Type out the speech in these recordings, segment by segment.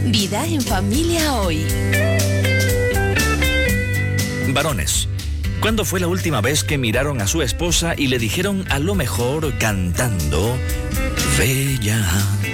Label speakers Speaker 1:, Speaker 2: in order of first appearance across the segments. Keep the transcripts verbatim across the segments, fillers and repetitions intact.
Speaker 1: Vida en familia hoy.
Speaker 2: Varones, ¿cuándo fue la última vez que miraron a su esposa y le dijeron a lo mejor cantando: bella,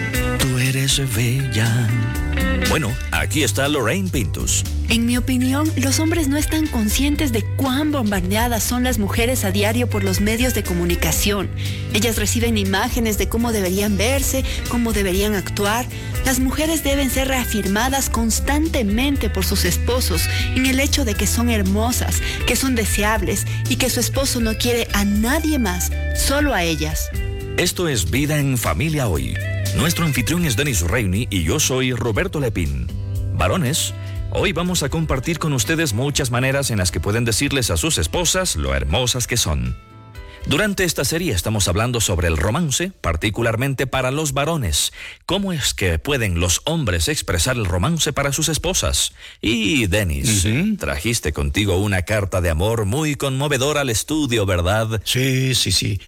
Speaker 2: tú eres bella? Bueno, aquí está Lorraine Pintus.
Speaker 3: En mi opinión, los hombres no están conscientes de cuán bombardeadas son las mujeres a diario por los medios de comunicación. Ellas reciben imágenes de cómo deberían verse, cómo deberían actuar. Las mujeres deben ser reafirmadas constantemente por sus esposos en el hecho de que son hermosas, que son deseables y que su esposo no quiere a nadie más, solo a ellas.
Speaker 2: Esto es Vida en Familia Hoy. Nuestro anfitrión es Denis Reini y yo soy Roberto Lepín. Varones, hoy vamos a compartir con ustedes muchas maneras en las que pueden decirles a sus esposas lo hermosas que son. Durante esta serie estamos hablando sobre el romance, particularmente para los varones. ¿Cómo es que pueden los hombres expresar el romance para sus esposas? Y, Denis, uh-huh. trajiste contigo una carta de amor muy conmovedora al estudio, ¿verdad?
Speaker 4: Sí, sí, sí.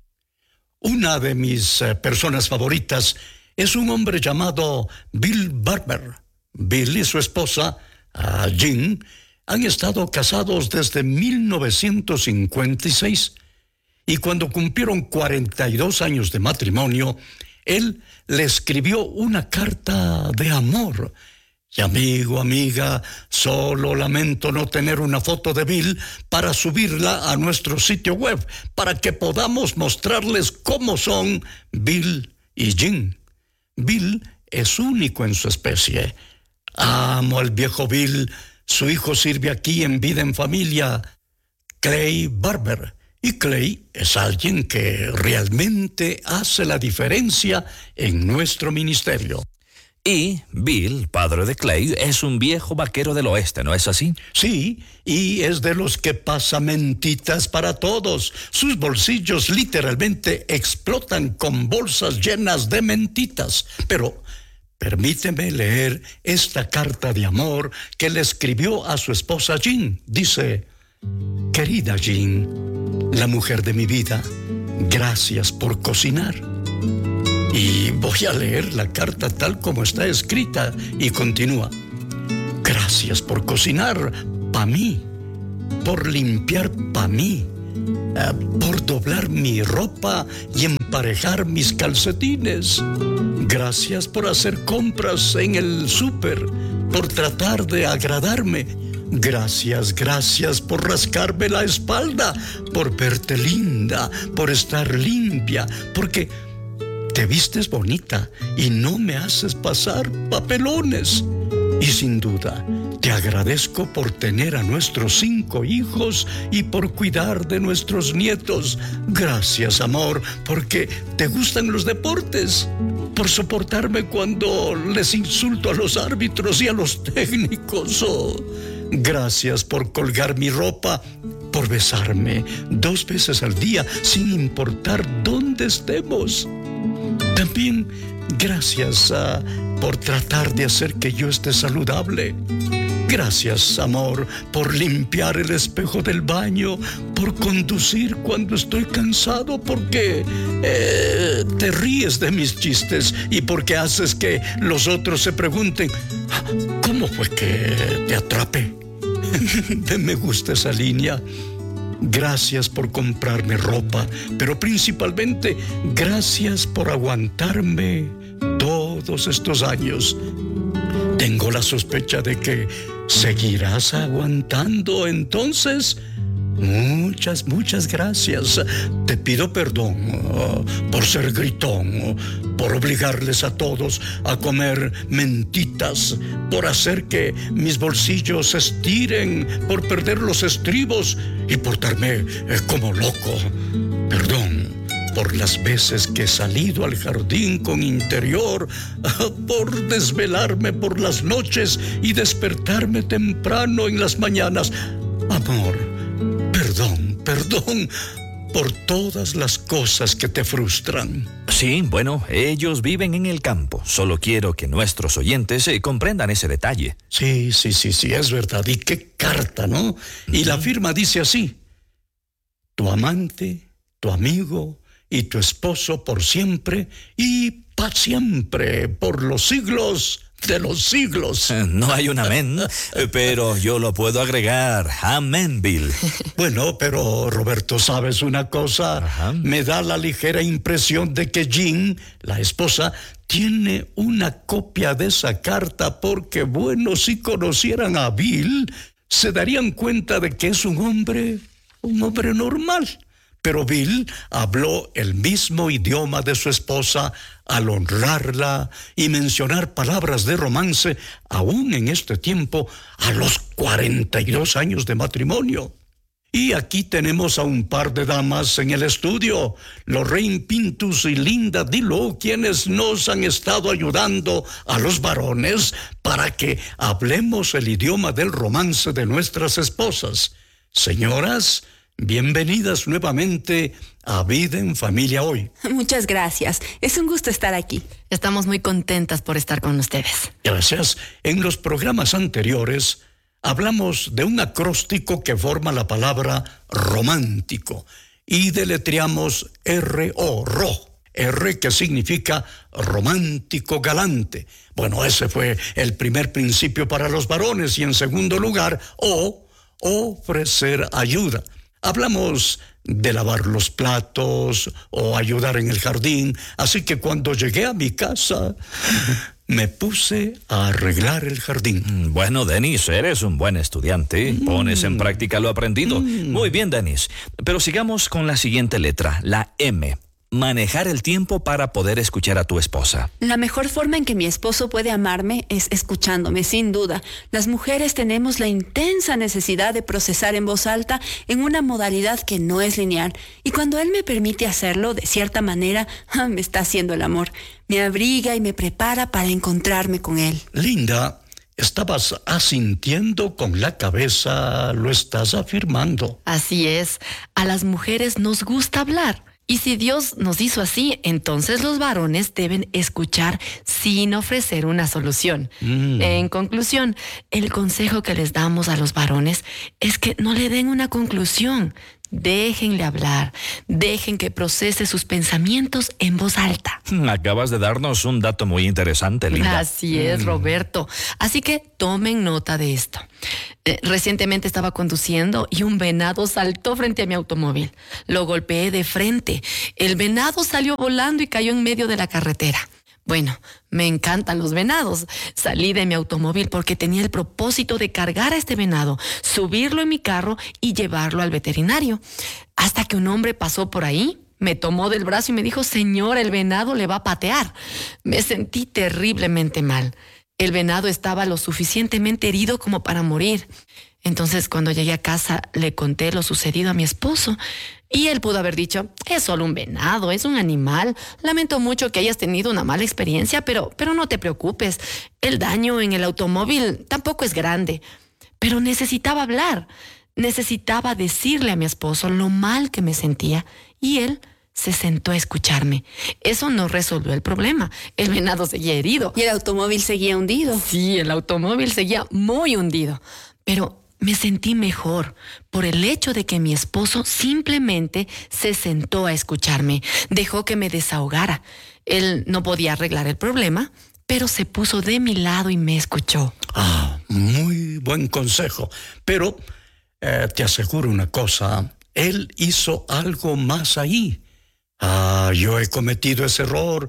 Speaker 4: Una de mis uh, personas favoritas es un hombre llamado Bill Barber. Bill y su esposa, uh, Jean, han estado casados desde mil novecientos cincuenta y seis. Y cuando cumplieron cuarenta y dos años de matrimonio, él le escribió una carta de amor. Y amigo, amiga, solo lamento no tener una foto de Bill para subirla a nuestro sitio web, para que podamos mostrarles cómo son Bill y Jean. Bill es único en su especie. Amo al viejo Bill. Su hijo sirve aquí en Vida en Familia, Clay Barber. Y Clay es alguien que realmente hace la diferencia en nuestro ministerio.
Speaker 2: Y Bill, padre de Clay, es un viejo vaquero del oeste, ¿no es así?
Speaker 4: Sí, y es de los que pasa mentitas para todos. Sus bolsillos literalmente explotan con bolsas llenas de mentitas. Pero permíteme leer esta carta de amor que le escribió a su esposa Jean. Dice: querida Jean, la mujer de mi vida, gracias por cocinar. Y voy a leer la carta tal como está escrita y continúa. Gracias por cocinar pa' mí, por limpiar pa' mí, uh, por doblar mi ropa y emparejar mis calcetines. Gracias por hacer compras en el súper, por tratar de agradarme. Gracias, gracias por rascarme la espalda, por verte linda, por estar limpia, porque te vistes bonita y no me haces pasar papelones. Y sin duda, te agradezco por tener a nuestros cinco hijos y por cuidar de nuestros nietos. Gracias, amor, porque te gustan los deportes, por soportarme cuando les insulto a los árbitros y a los técnicos. Oh, gracias por colgar mi ropa, por besarme dos veces al día sin importar dónde estemos. También gracias uh, por tratar de hacer que yo esté saludable. Gracias, amor, por limpiar el espejo del baño, por conducir cuando estoy cansado, porque eh, te ríes de mis chistes y porque haces que los otros se pregunten: ¿cómo fue que te atrapé? Me gusta esa línea. Gracias por comprarme ropa, pero principalmente gracias por aguantarme todos estos años. Tengo la sospecha de que seguirás aguantando, entonces muchas, muchas gracias. Te pido perdón uh, por ser gritón, uh, por obligarles a todos a comer mentitas, por hacer que mis bolsillos se estiren, por perder los estribos y portarme eh, como loco. Perdón por las veces que he salido al jardín con interior, uh, por desvelarme por las noches y despertarme temprano en las mañanas. Amor, perdón, perdón por todas las cosas que te frustran.
Speaker 2: Sí, bueno, ellos viven en el campo. Solo quiero que nuestros oyentes eh, comprendan ese detalle.
Speaker 4: Sí, sí, sí, sí, es verdad. Y qué carta, ¿no? Y uh-huh. La firma dice así: tu amante, tu amigo y tu esposo por siempre y para siempre, por los siglos de los siglos.
Speaker 2: No hay un amén, pero yo lo puedo agregar. Amén, Bill.
Speaker 4: Bueno, pero Roberto, ¿sabes una cosa?
Speaker 2: Ajá.
Speaker 4: Me da la ligera impresión de que Jean, la esposa, tiene una copia de esa carta porque, bueno, si conocieran a Bill, se darían cuenta de que es un hombre, un hombre normal. Pero Bill habló el mismo idioma de su esposa al honrarla y mencionar palabras de romance, aún en este tiempo, a los cuarenta y dos años de matrimonio. Y aquí tenemos a un par de damas en el estudio, Lorraine Pintus y Linda Dilo, quienes nos han estado ayudando a los varones para que hablemos el idioma del romance de nuestras esposas. Señoras, bienvenidas nuevamente a Vida en Familia Hoy.
Speaker 3: Muchas gracias. Es un gusto estar aquí.
Speaker 5: Estamos muy contentas por estar con ustedes.
Speaker 4: Gracias. En los programas anteriores hablamos de un acróstico que forma la palabra romántico y deletreamos R O, ro, R que significa romántico galante. Bueno, ese fue el primer principio para los varones y en segundo lugar, O, ofrecer ayuda. Hablamos de lavar los platos o ayudar en el jardín, así que cuando llegué a mi casa me puse a arreglar el jardín.
Speaker 2: Bueno, Dennis, eres un buen estudiante. Mm. Pones en práctica lo aprendido. Mm. Muy bien, Dennis. Pero sigamos con la siguiente letra, la M. Manejar el tiempo para poder escuchar a tu esposa.
Speaker 3: La mejor forma en que mi esposo puede amarme es escuchándome, sin duda. Las mujeres tenemos la intensa necesidad de procesar en voz alta en una modalidad que no es lineal. Y cuando él me permite hacerlo, de cierta manera, me está haciendo el amor. Me abriga y me prepara para encontrarme con él.
Speaker 4: Linda, estabas asintiendo con la cabeza, lo estás afirmando.
Speaker 5: Así es. A las mujeres nos gusta hablar. Y si Dios nos hizo así, entonces los varones deben escuchar sin ofrecer una solución. Mm. En conclusión, el consejo que les damos a los varones es que no le den una conclusión. Déjenle hablar, dejen que procese sus pensamientos en voz alta.
Speaker 2: Acabas de darnos un dato muy interesante, Linda.
Speaker 5: Así es, Roberto. Así que tomen nota de esto. Eh, recientemente estaba conduciendo y un venado saltó frente a mi automóvil. Lo golpeé de frente. El venado salió volando y cayó en medio de la carretera. Bueno, me encantan los venados. Salí de mi automóvil porque tenía el propósito de cargar a este venado, subirlo en mi carro y llevarlo al veterinario. Hasta que un hombre pasó por ahí, me tomó del brazo y me dijo, señor, el venado le va a patear. Me sentí terriblemente mal. El venado estaba lo suficientemente herido como para morir. Entonces, cuando llegué a casa, le conté lo sucedido a mi esposo. Y él pudo haber dicho, es solo un venado, es un animal. Lamento mucho que hayas tenido una mala experiencia, pero, pero no te preocupes. El daño en el automóvil tampoco es grande. Pero necesitaba hablar. Necesitaba decirle a mi esposo lo mal que me sentía. Y él se sentó a escucharme. Eso no resolvió el problema. El venado seguía herido.
Speaker 3: Y el automóvil seguía hundido.
Speaker 5: Sí, el automóvil seguía muy hundido. Pero me sentí mejor por el hecho de que mi esposo simplemente se sentó a escucharme, dejó que me desahogara. Él no podía arreglar el problema, pero se puso de mi lado y me escuchó.
Speaker 4: Ah, muy buen consejo. Pero eh, te aseguro una cosa, él hizo algo más ahí. Ah, yo he cometido ese error.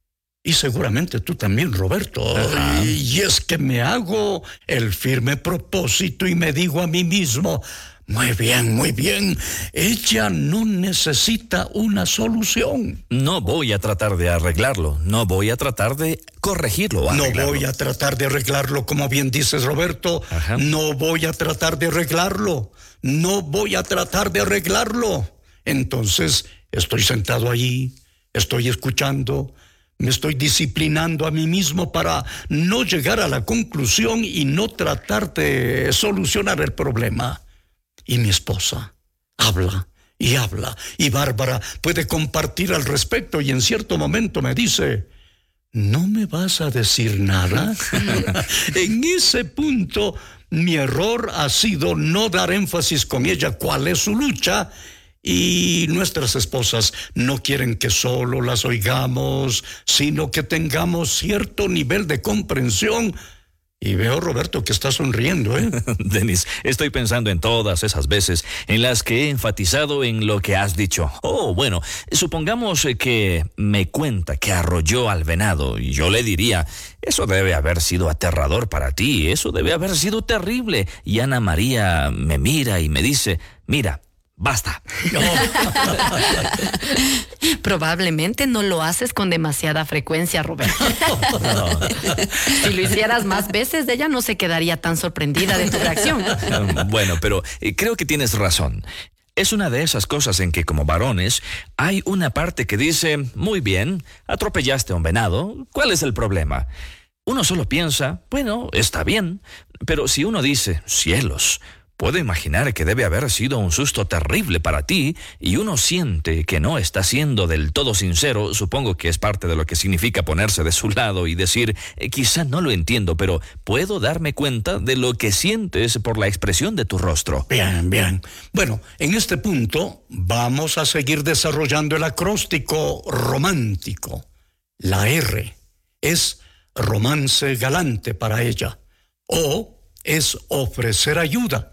Speaker 4: Y seguramente tú también, Roberto.
Speaker 2: Ajá.
Speaker 4: Y es que me hago el firme propósito y me digo a mí mismo, muy bien, muy bien, ella no necesita una solución.
Speaker 2: No voy a tratar de arreglarlo, no voy a tratar de corregirlo o arreglarlo.
Speaker 4: No voy a tratar de arreglarlo, como bien dices, Roberto.
Speaker 2: Ajá.
Speaker 4: No voy a tratar de arreglarlo. No voy a tratar de arreglarlo. Entonces, estoy sentado allí, estoy escuchando, me estoy disciplinando a mí mismo para no llegar a la conclusión y no tratar de solucionar el problema. Y mi esposa habla y habla, y Bárbara puede compartir al respecto, y en cierto momento me dice, ¿no me vas a decir nada? En ese punto, mi error ha sido no dar énfasis con ella cuál es su lucha, Y nuestras esposas no quieren que solo las oigamos, sino que tengamos cierto nivel de comprensión. Y veo, Roberto, que está sonriendo, ¿eh?
Speaker 2: Denis, estoy pensando en todas esas veces en las que he enfatizado en lo que has dicho. Oh, bueno, supongamos que me cuenta que arrolló al venado y yo le diría, eso debe haber sido aterrador para ti, eso debe haber sido terrible. Y Ana María me mira y me dice, mira, basta.
Speaker 5: Probablemente no lo haces con demasiada frecuencia, Roberto.
Speaker 2: No.
Speaker 5: Si lo hicieras más veces, ella no se quedaría tan sorprendida de tu reacción.
Speaker 2: Bueno, pero eh, creo que tienes razón. Es una de esas cosas en que como varones hay una parte que dice, muy bien, atropellaste a un venado, ¿cuál es el problema? Uno solo piensa, bueno, está bien, pero si uno dice, cielos, puedo imaginar que debe haber sido un susto terrible para ti y uno siente que no está siendo del todo sincero, supongo que es parte de lo que significa ponerse de su lado y decir, eh, quizá no lo entiendo, pero puedo darme cuenta de lo que sientes por la expresión de tu rostro.
Speaker 4: Bien, bien. Bueno, en este punto vamos a seguir desarrollando el acróstico romántico. La R es romance galante para ella. O es ofrecer ayuda.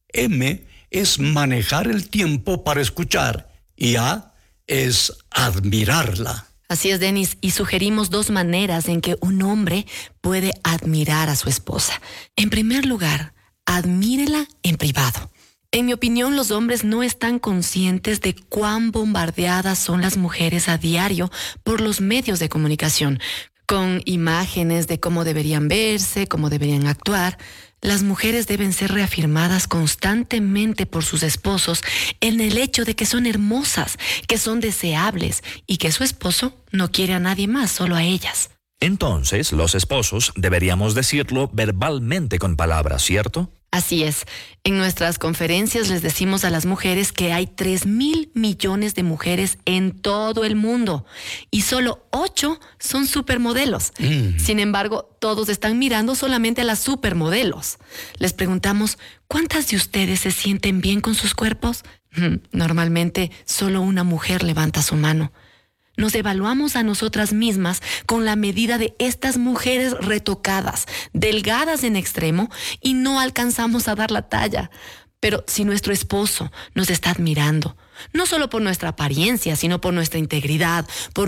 Speaker 4: M es manejar el tiempo para escuchar y A es admirarla.
Speaker 5: Así es, Denis, y sugerimos dos maneras en que un hombre puede admirar a su esposa. En primer lugar, admírela en privado. En mi opinión, los hombres no están conscientes de cuán bombardeadas son las mujeres a diario por los medios de comunicación, con imágenes de cómo deberían verse, cómo deberían actuar. Las mujeres deben ser reafirmadas constantemente por sus esposos en el hecho de que son hermosas, que son deseables y que su esposo no quiere a nadie más, solo a ellas.
Speaker 2: Entonces, los esposos deberíamos decirlo verbalmente con palabras, ¿cierto?
Speaker 5: Así es. En nuestras conferencias les decimos a las mujeres que hay tres mil millones de mujeres en todo el mundo y solo ocho son supermodelos. Mm. Sin embargo, todos están mirando solamente a las supermodelos. Les preguntamos, ¿cuántas de ustedes se sienten bien con sus cuerpos? Normalmente, solo una mujer levanta su mano. Nos evaluamos a nosotras mismas con la medida de estas mujeres retocadas, delgadas en extremo, y no alcanzamos a dar la talla. Pero si nuestro esposo nos está admirando, no solo por nuestra apariencia, sino por nuestra integridad, por